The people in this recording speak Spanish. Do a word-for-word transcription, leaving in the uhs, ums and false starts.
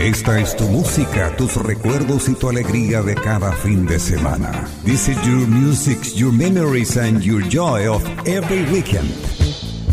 Esta es tu música, tus recuerdos y tu alegría de cada fin de semana. This is your music, your memories and your joy of every weekend.